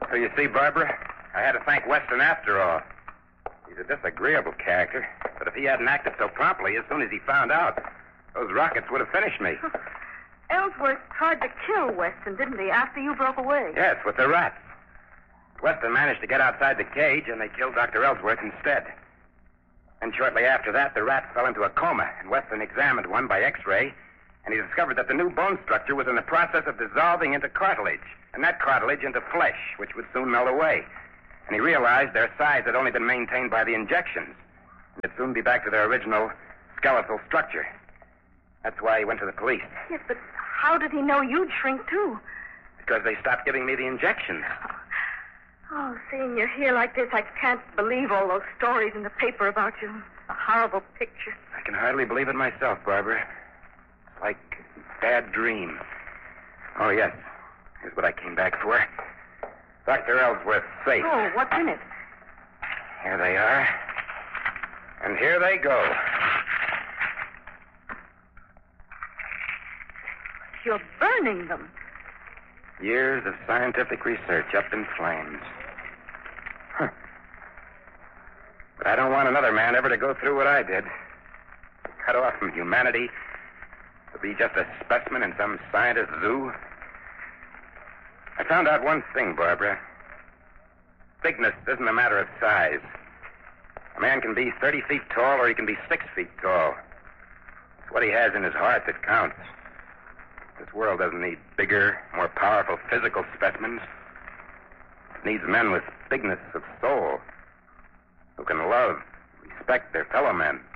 So you see, Barbara, I had to thank Weston after all. He's a disagreeable character, but if he hadn't acted so promptly, as soon as he found out, those rockets would have finished me. Ellsworth tried to kill Weston, didn't he, after you broke away? Yes, with the rats. Weston managed to get outside the cage, and they killed Dr. Ellsworth instead. And shortly after that, the rat fell into a coma, and Weston examined one by X-ray, and he discovered that the new bone structure was in the process of dissolving into cartilage, and that cartilage into flesh, which would soon melt away. And he realized their size had only been maintained by the injections, and they'd soon be back to their original skeletal structure. That's why he went to the police. Yes, but how did he know you'd shrink, too? Because they stopped giving me the injections. Oh, seeing you here like this, I can't believe all those stories in the paper about you. A horrible picture. I can hardly believe it myself, Barbara. It's like a bad dream. Oh, yes. Here's what I came back for. Dr. Ellsworth's safe. Oh, what's in it? Here they are. And here they go. You're burning them. Years of scientific research up in flames. Huh. But I don't want another man ever to go through what I did. Cut off from humanity to be just a specimen in some scientist's zoo. I found out one thing, Barbara. Bigness isn't a matter of size. A man can be 30 feet tall or he can be 6 feet tall. It's what he has in his heart that counts. This world doesn't need bigger, more powerful physical specimens. It needs men with bigness of soul who can love, respect their fellow men.